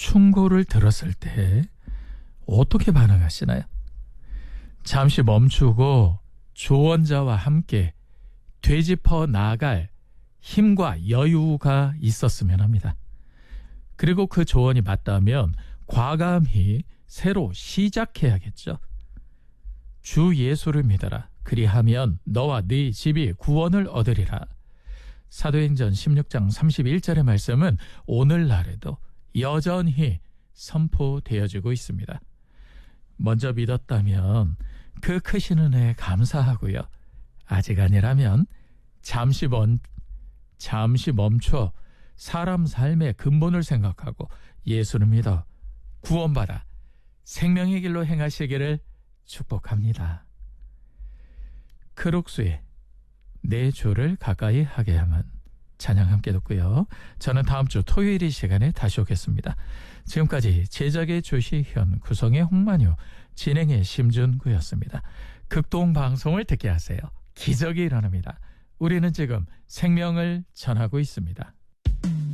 충고를 들었을 때 어떻게 반응하시나요? 잠시 멈추고 조언자와 함께 되짚어 나아갈 힘과 여유가 있었으면 합니다. 그리고 그 조언이 맞다면 과감히 새로 시작해야겠죠. 주 예수를 믿어라. 그리하면 너와 네 집이 구원을 얻으리라. 사도행전 16장 31절의 말씀은 오늘날에도 여전히 선포되어지고 있습니다. 먼저 믿었다면 그 크신 은혜에 감사하고요. 아직 아니라면 잠시 멈춰 사람 삶의 근본을 생각하고 예수를 믿어 구원받아 생명의 길로 행하시기를 축복합니다. 크룩스의 내 주를 가까이 하게 함은 찬양 함께 듣고요. 저는 다음 주 토요일 이 시간에 다시 오겠습니다. 지금까지 제작의 조시현, 구성의 홍만효, 진행의 심준구였습니다. 극동방송을 듣게 하세요. 기적이 일어납니다. 우리는 지금 생명을 전하고 있습니다.